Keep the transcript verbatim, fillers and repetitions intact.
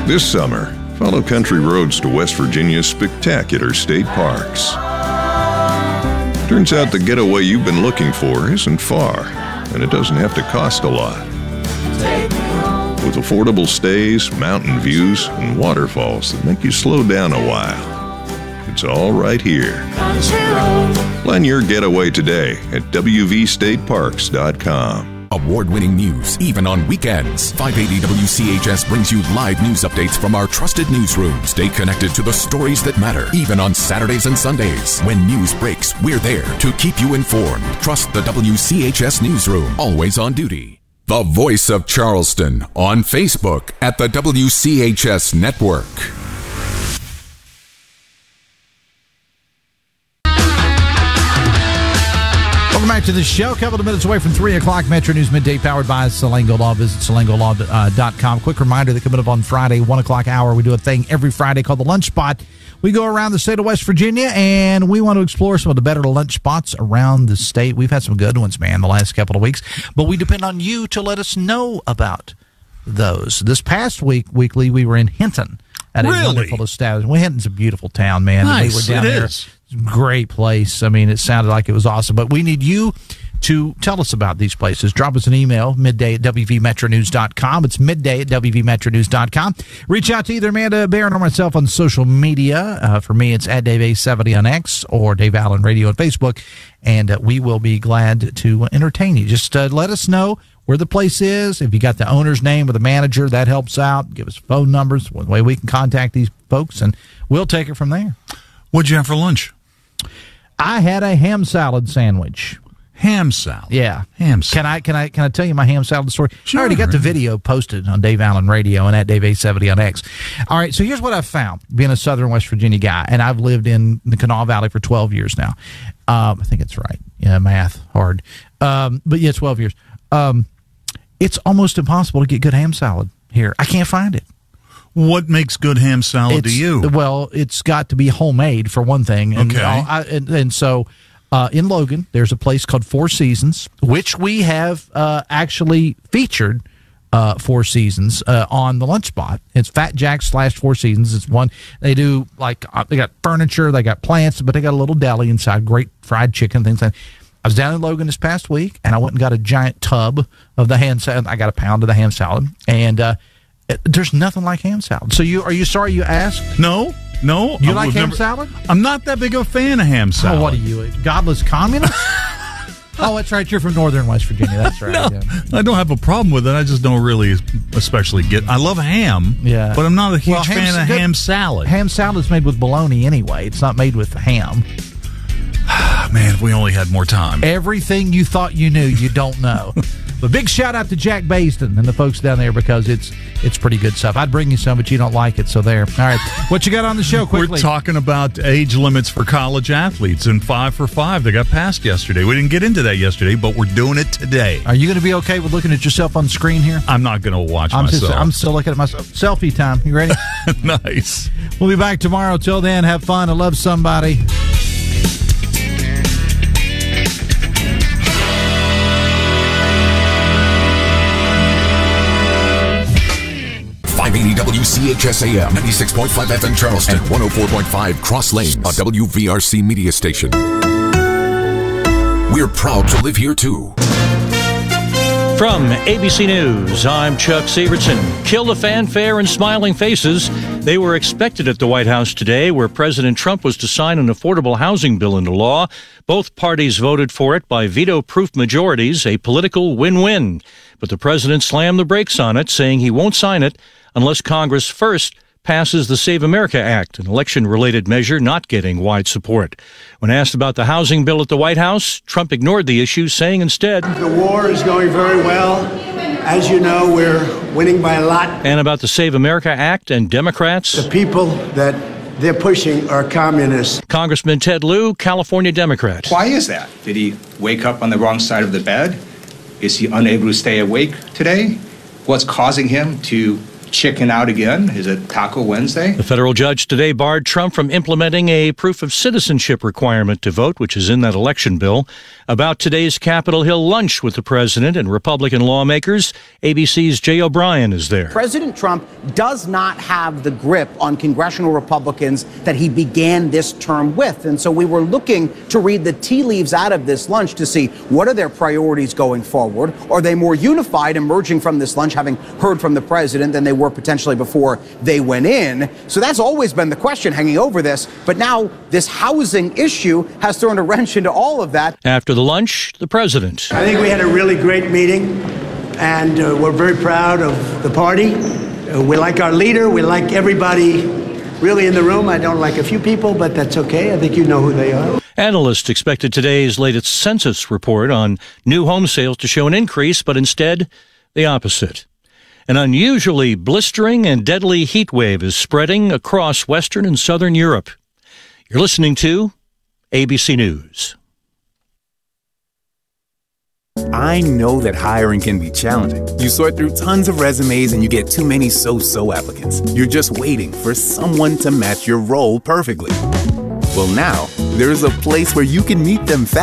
This summer, follow country roads to West Virginia's spectacular state parks. Turns out the getaway you've been looking for isn't far, and it doesn't have to cost a lot. With affordable stays, mountain views, and waterfalls that make you slow down a while. It's all right here. Plan your getaway today at w v state parks dot com. Award-winning news, even on weekends. five eighty W C H S brings you live news updates from our trusted newsroom. Stay connected to the stories that matter, even on Saturdays and Sundays. When news breaks, we're there to keep you informed. Trust the W C H S newsroom, always on duty. The Voice of Charleston on Facebook at the W C H S Network. Welcome back to the show. A couple of minutes away from three o'clock. Metro News Midday powered by Salango Law. Visit salango law dot com. Quick reminder that coming up on Friday, one o'clock hour, we do a thing every Friday called the Lunch Spot. We go around the state of West Virginia, and we want to explore some of the better lunch spots around the state. We've had some good ones, man, the last couple of weeks. But we depend on you to let us know about those. This past week, weekly, we were in Hinton at really? a wonderful establishment. Well, Hinton's a beautiful town, man. Nice, we were down it there. is. Great place. I mean, it sounded like it was awesome. But we need you to tell us about these places. Drop us an email, midday at w v metro news dot com. It's midday at w v metro news dot com. Reach out to either Amanda Barron or myself on social media. Uh, for me, it's at Dave A seventy on X or Dave Allen Radio on Facebook. And uh, we will be glad to entertain you. Just uh, let us know where the place is. If you got the owner's name or the manager, that helps out. Give us phone numbers. One way we can contact these folks, and we'll take it from there. What'd you have for lunch? I had a ham salad sandwich. Ham salad. Yeah. Ham salad. Can I can I can I tell you my ham salad story? Sure. I already got the video posted on Dave Allen Radio and at Dave A seventy on X. All right, so here's what I've found, being a Southern West Virginia guy, and I've lived in the Kanawha Valley for twelve years now. Um, I think it's right. Yeah, math, hard. Um, but yeah, twelve years. Um, it's almost impossible to get good ham salad here. I can't find it. What makes good ham salad It's, to you? Well, it's got to be homemade for one thing. And, Okay. I, and, and so uh, in Logan, there's a place called Four Seasons, which we have uh, actually featured uh, Four Seasons uh, on the Lunch Spot. It's Fat Jack slash Four Seasons. It's one, they do like, uh, they got furniture, they got plants, but they got a little deli inside, great fried chicken, things like that. I was down in Logan this past week, and I went and got a giant tub of the ham salad. I got a pound of the ham salad, and uh, there's nothing like ham salad. So you are you sorry you asked? No, no. You I like would ham never- salad? I'm not that big of a fan of ham salad. Oh, what are you, a godless communist? Oh, that's right. You're from northern West Virginia. That's right. No, Yeah. I don't have a problem with it. I just don't really especially get. I love ham, Yeah. but I'm not a huge Well, fan ham's of good. ham salad. Ham salad is made with bologna anyway. It's not made with ham. Man, if we only had more time. Everything you thought you knew, you don't know. But big shout out to Jack Baisden and the folks down there, because it's it's pretty good stuff. I'd bring you some, but you don't like it, so there. All right, what you got on the show quickly? We're talking about age limits for college athletes, and five for five. They got passed yesterday. We didn't get into that yesterday, but we're doing it today. Are you going to be okay with looking at yourself on the screen here? I'm not going to watch I'm, myself. just, I'm still looking at myself. Selfie time. You ready? Nice. We'll be back tomorrow. Till then, have fun and love somebody. five eighty W C H S A M, ninety-six point five F M Charleston, and one oh four point five Cross Lanes, a W V R C media station. We're proud to live here, too. From A B C News, I'm Chuck Severson. Kill the fanfare and smiling faces. They were expected at the White House today, where President Trump was to sign an affordable housing bill into law. Both parties voted for it by veto-proof majorities, a political win-win. But the president slammed the brakes on it, saying he won't sign it unless Congress first passes the Save America Act, an election-related measure not getting wide support. When asked about the housing bill at the White House, Trump ignored the issue, saying instead, The war is going very well. As you know, we're winning by a lot. And about the Save America Act and Democrats. The people that they're pushing are communists. Congressman Ted Lieu, California Democrat. Why is that? Did he wake up on the wrong side of the bed? Is he unable to stay awake today? What's causing him to chicken out again? Is it Taco Wednesday? The federal judge today barred Trump from implementing a proof of citizenship requirement to vote, which is in that election bill. About today's Capitol Hill lunch with the president and Republican lawmakers, A B C's Jay O'Brien is there. President Trump does not have the grip on congressional Republicans that he began this term with. And so we were looking to read the tea leaves out of this lunch to see what are their priorities going forward. Are they more unified emerging from this lunch, having heard from the president, than they were potentially before they went in? So that's always been the question hanging over this. But now this housing issue has thrown a wrench into all of that. After the lunch, the president. I think we had a really great meeting, and uh, we're very proud of the party. Uh, we like our leader. We like everybody really in the room. I don't like a few people, but that's okay. I think you know who they are. Analysts expected today's latest census report on new home sales to show an increase, but instead, the opposite. An unusually blistering and deadly heat wave is spreading across Western and Southern Europe. You're listening to A B C News. I know that hiring can be challenging. You sort through tons of resumes and you get too many so-so applicants. You're just waiting for someone to match your role perfectly. Well, now, there's a place where you can meet them fast.